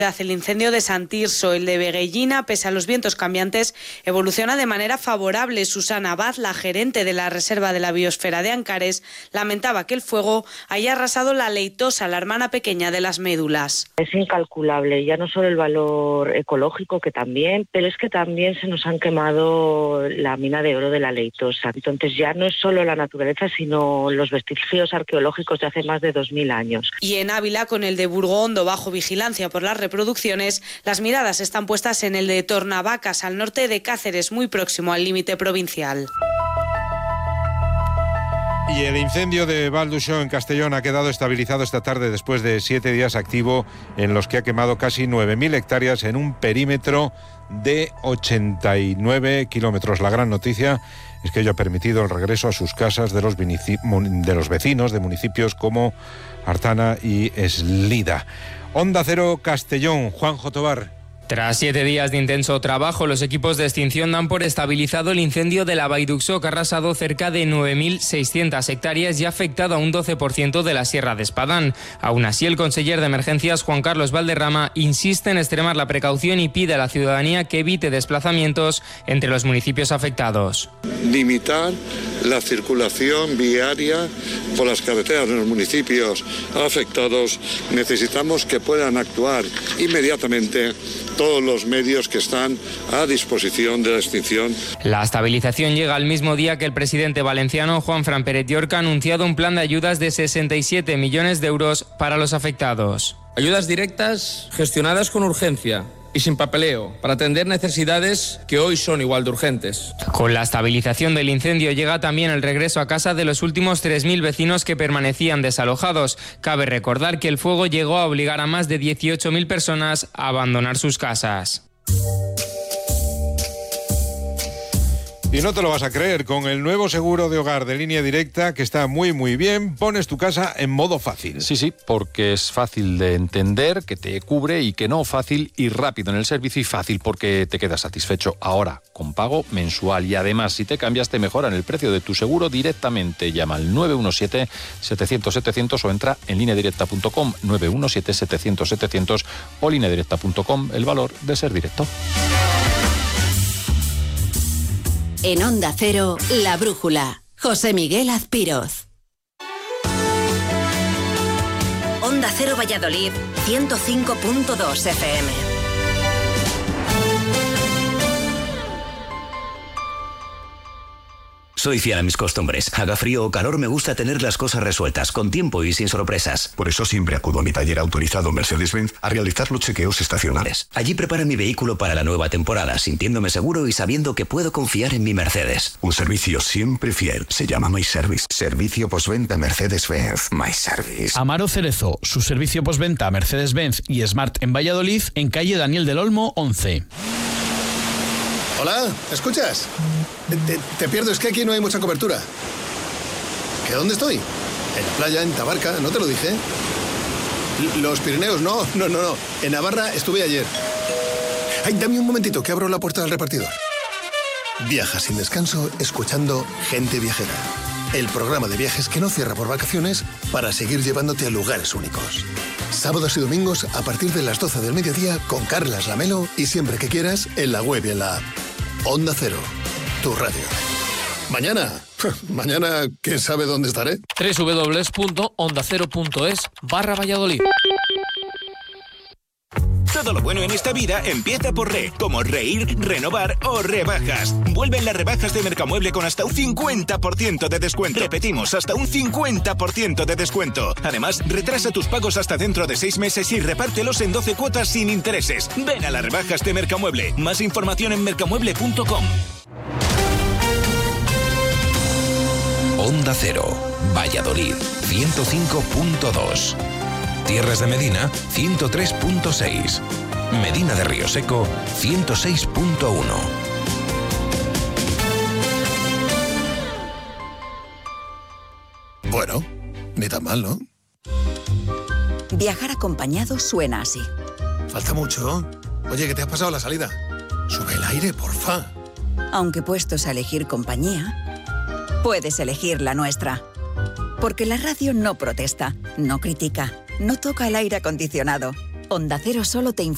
El incendio de Sant Tirso, el de Beguellina, pese a los vientos cambiantes, evoluciona de manera favorable. Susana Abad, la gerente de la Reserva de la Biosfera de Ancares, lamentaba que el fuego haya arrasado la leitosa, la hermana pequeña de las médulas. Es incalculable, ya no solo el valor ecológico, que también, pero es que también se nos han quemado la mina de oro de la leitosa. Entonces ya no es solo la naturaleza, sino los vestigios arqueológicos de hace más de 2000 años. Y en Ávila, con el de Burgondo bajo vigilancia por las reproducciones, las miradas están puestas en el de Tornavacas, al norte de Cáceres, muy próximo al límite provincial. Y el incendio de Val d'Uixó en Castellón ha quedado estabilizado esta tarde después de 7 días activo, en los que ha quemado casi 9.000 hectáreas en un perímetro de 89 kilómetros. La gran noticia es que ello ha permitido el regreso a sus casas de los vecinos de municipios como Artana y Eslida. Onda Cero Castellón, Juanjo Tobar. Tras 7 días de intenso trabajo, los equipos de extinción dan por estabilizado el incendio de la Vall d'Uixó, que ha arrasado cerca de 9.600 hectáreas y ha afectado a un 12% de la Sierra de Espadán. Aún así, el conseller de Emergencias, Juan Carlos Valderrama, insiste en extremar la precaución y pide a la ciudadanía que evite desplazamientos entre los municipios afectados. Limitar la circulación viaria por las carreteras de los municipios afectados. Necesitamos que puedan actuar inmediatamente todos los medios que están a disposición de la extinción. La estabilización llega al mismo día que el presidente valenciano, Juanfran Pérez Llorca, ha anunciado un plan de ayudas de 67 millones de euros para los afectados. Ayudas directas gestionadas con urgencia y sin papeleo, para atender necesidades que hoy son igual de urgentes. Con la estabilización del incendio llega también el regreso a casa de los últimos 3.000 vecinos que permanecían desalojados. Cabe recordar que el fuego llegó a obligar a más de 18.000 personas a abandonar sus casas. Y no te lo vas a creer, con el nuevo seguro de hogar de Línea Directa, que está muy muy bien, pones tu casa en modo fácil. Sí, porque es fácil de entender, que te cubre, y que no, fácil y rápido en el servicio, y fácil porque te quedas satisfecho ahora, con pago mensual. Y además, si te cambias, te mejoran el precio de tu seguro directamente. Llama al 917-700-700 o entra en lineadirecta.com, 917-700-700 o lineadirecta.com, el valor de ser directo. En Onda Cero, La Brújula. José Miguel Azpiroz. Onda Cero Valladolid, 105.2 FM. Soy fiel a mis costumbres. Haga frío o calor, me gusta tener las cosas resueltas, con tiempo y sin sorpresas. Por eso siempre acudo a mi taller autorizado Mercedes-Benz a realizar los chequeos estacionales. Allí preparo mi vehículo para la nueva temporada, sintiéndome seguro y sabiendo que puedo confiar en mi Mercedes. Un servicio siempre fiel. Se llama My Service. Servicio postventa Mercedes-Benz. My Service. Amaro Cerezo, su servicio postventa Mercedes-Benz y Smart en Valladolid, en calle Daniel del Olmo, 11. Hola, ¿escuchas? Te pierdo, es que aquí no hay mucha cobertura. ¿Que dónde estoy? En la playa, en Tabarca, ¿no te lo dije? Los Pirineos, no. En Navarra estuve ayer. Ay, dame un momentito, que abro la puerta del repartidor. Viaja sin descanso, escuchando Gente Viajera. El programa de viajes que no cierra por vacaciones para seguir llevándote a lugares únicos. Sábados y domingos a partir de las 12 del mediodía con Carlas Lamelo y siempre que quieras en la web y en la app. Onda Cero, tu radio. Mañana, ¿quién sabe dónde estaré? www.ondacero.es/Valladolid. Todo lo bueno en esta vida empieza por re, como reír, renovar o rebajas. Vuelven las rebajas de Mercamueble con hasta un 50% de descuento. Repetimos, hasta un 50% de descuento. Además, retrasa tus pagos hasta dentro de 6 meses y repártelos en 12 cuotas sin intereses. Ven a las rebajas de Mercamueble. Más información en mercamueble.com. Onda Cero, Valladolid, 105.2. Tierras de Medina, 103.6. Medina de Río Seco, 106.1. Bueno, ni tan mal, ¿no? Viajar acompañado suena así. Falta mucho. Oye, ¿qué te has pasado la salida? Sube el aire, porfa. Aunque puestos a elegir compañía, puedes elegir la nuestra. Porque la radio no protesta, no critica, no toca el aire acondicionado. Onda Cero solo te informa.